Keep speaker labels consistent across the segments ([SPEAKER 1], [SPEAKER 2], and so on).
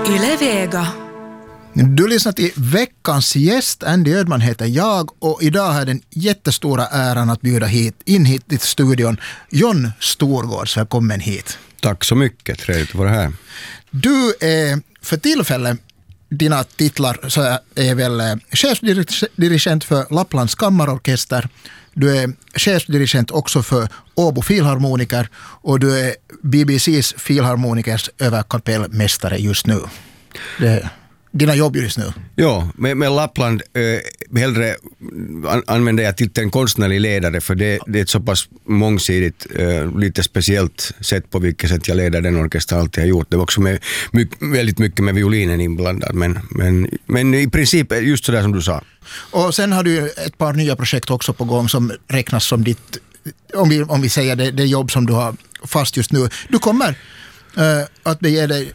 [SPEAKER 1] Yle Vega.
[SPEAKER 2] Du lyssnar till veckans gäst. Andy Ödman heter jag och idag har jag den jättestora äran att bjuda in hit till studion John Storgårds. Välkommen hit.
[SPEAKER 3] Tack så mycket, trevligt att vara här.
[SPEAKER 2] Du är för tillfället, dina titlar så är väl chefsdirigent för Lapplands kammarorkester. Du är chefsdirigent också för Åbo filharmoniker och du är BBCs filharmonikers överkapellmästare just nu. Det är dina jobb just nu.
[SPEAKER 3] Ja, med Lappland hellre använder jag titeln konstnärlig ledare för det är ett så pass mångsidigt, lite speciellt sätt på vilket sätt jag leder den orkester alltid har gjort. Det var också väldigt mycket med violinen inblandad, men i princip just så där som du sa.
[SPEAKER 2] Och sen har du ett par nya projekt också på gång som räknas som ditt, om vi säger det jobb som du har fast just nu. Du kommer att bege dig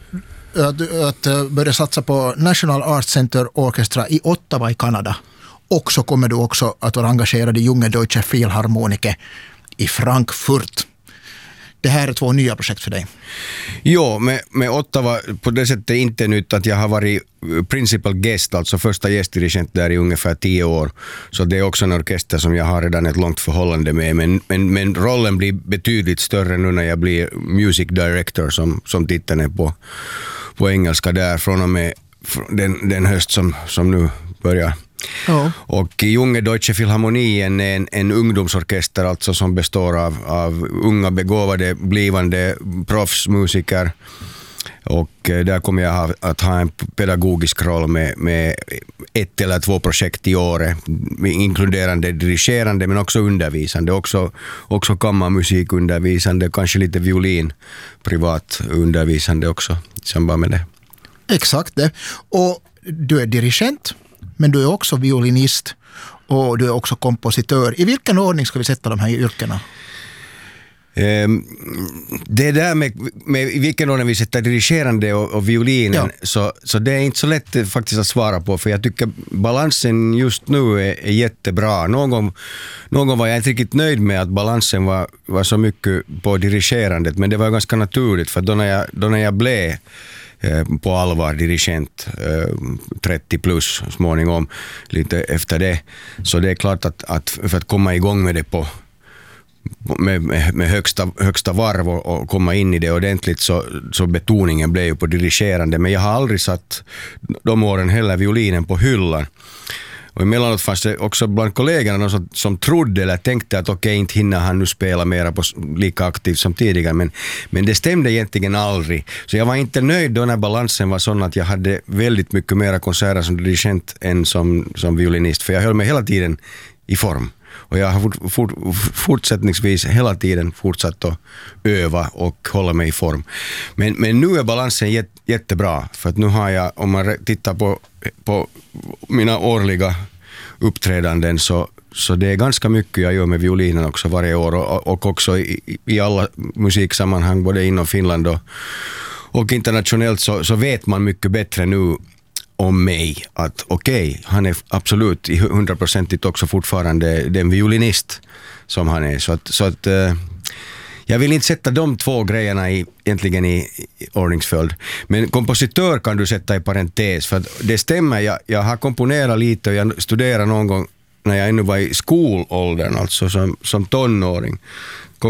[SPEAKER 2] att börja satsa på National Arts Center Orchestra i Ottawa i Kanada. Och så kommer du också att vara engagerad i Junge Deutsche Philharmoniker i Frankfurt. Det här är 2 nya projekt för dig.
[SPEAKER 3] Jo, med Ottawa på det sättet är inte nytt att jag har varit principal guest, alltså första gästdirigent där i ungefär 10 år. Så det är också en orkester som jag har redan ett långt förhållande med. Men rollen blir betydligt större nu när jag blir music director som titeln är på engelska där från och med den höst som nu börjar.
[SPEAKER 2] Ja.
[SPEAKER 3] Och Junge Deutsche Philharmonien är en ungdomsorkester alltså som består av unga begåvade blivande proffsmusiker. Och där kommer jag att ha en pedagogisk roll med 1 eller 2 projekt i året, inkluderande dirigerande men också undervisande, också kammarmusikundervisande, kanske lite violin, privat undervisande också i samband med det.
[SPEAKER 2] Exakt det. Och du är dirigent, men du är också violinist och du är också kompositör. I vilken ordning ska vi sätta de här yrkena?
[SPEAKER 3] Det där med i vilken ordning vi sätter dirigerande och violinen, ja. så det är inte så lätt faktiskt att svara på, för jag tycker balansen just nu är jättebra. Någon var jag inte riktigt nöjd med att balansen var så mycket på dirigerandet, men det var ganska naturligt, för då när jag blev på allvar dirigent 30 plus småningom lite efter det, så det är klart att för att komma igång med det med högsta varv och komma in i det ordentligt, så betoningen blev ju på dirigerande, men jag har aldrig satt de åren heller violinen på hyllan. Och emellanåt fanns det också bland kollegorna som trodde eller tänkte att okej, inte hinner han nu spela mera lika aktivt som tidigare, men det stämde egentligen aldrig. Så jag var inte nöjd då när balansen var sån att jag hade väldigt mycket mera konserter som dirigent än som violinist, för jag höll mig hela tiden i form. Och jag har fortsättningsvis hela tiden fortsatt att öva och hålla mig i form. Men nu är balansen jättebra, för att nu har jag, om man tittar på mina årliga uppträdanden, så det är ganska mycket jag gör med violinen också varje år, och också i alla musiksammanhang både inom Finland och internationellt, så vet man mycket bättre nu om mig att okej, han är absolut 100% också fortfarande den violinist som han är. Så att jag vill inte sätta de 2 grejerna egentligen i ordningsföljd. Men kompositör kan du sätta i parentes, för att det stämmer, jag har komponerat lite och jag studerade någon gång när jag ännu var i skolåldern, alltså som tonåring.